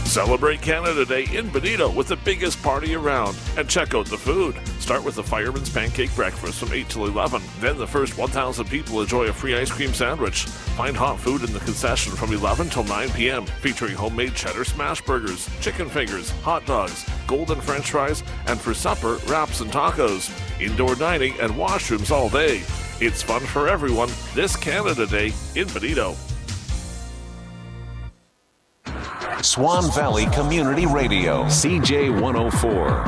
Celebrate Canada Day in Bonito with the biggest party around. And check out the food. Start with the Fireman's Pancake Breakfast from 8 till 11. Then the first 1,000 people enjoy a free ice cream sandwich. Find hot food in the concession from 11 till 9 p.m. featuring homemade cheddar smash burgers, chicken fingers, hot dogs, golden french fries, and for supper, wraps and tacos. Indoor dining and washrooms all day. It's fun for everyone this Canada Day in Bonito. Swan Valley Community Radio, CJ 104.